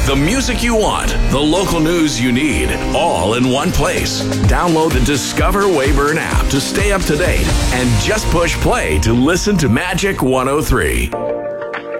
The music you want, the local news you need, all in one place. Download the Discover Weyburn app to stay up to date and just push play to listen to Magic 103.